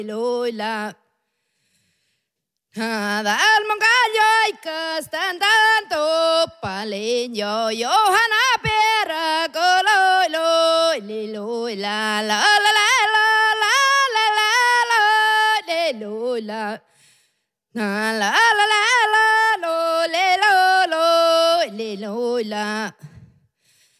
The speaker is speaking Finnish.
lôi la dal mongayo que standan to palinyo Johanna pera coloi loi la la la la la la la la le loi la la la la la lo le lo le loi la